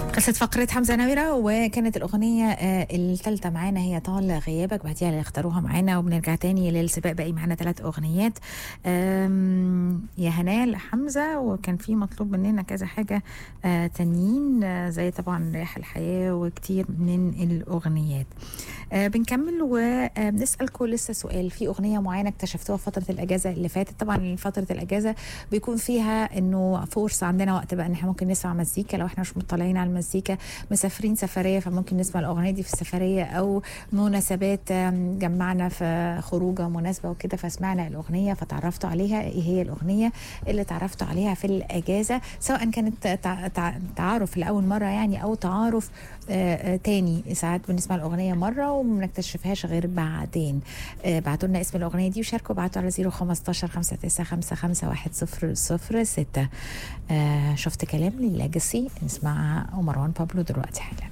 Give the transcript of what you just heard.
خلصت فقرة حمزة نمرة، وكانت الأغنية الثالثة معانا هي طال غيابك، بعديها اللي اختاروها معانا. وبنرجع تاني للسباق، باقي معانا 3 أغنيات. يا هنال حمزة، وكان في مطلوب مننا كذا حاجة تانيين، زي طبعا ريح الحياة وكتير من الأغنيات. بنكمل وبنسألكم لسه سؤال في أغنية معينة اكتشفتوها فترة الأجازة اللي فاتت. طبعا فترة الأجازة بيكون فيها إنه فرصة عندنا وقت بقى إن احنا ممكن نسمع مزيكا. لو احنا مش مطلعين على المزيكا، مسافرين سفرية، فممكن نسمع الأغنية دي في السفرية، أو مناسبات جمعنا في خروجة مناسبة وكده فسمعنا الأغنية فتعرفتوا عليها. إيه هي الأغنية اللي تعرفتوا عليها في الأجازة، سواء كانت تعارف لأول مرة يعني، أو تعارف تاني. ساعات بنسمع الأغنية مرة وما نكتشفهاش غير بعدين. بعتوا لنا اسم الأغنية دي وشاركوا، بعتوا على 015 5955 1006. شفت كلام لليجاسي، نسمعها ومروان بابلو دلوقتي حالا.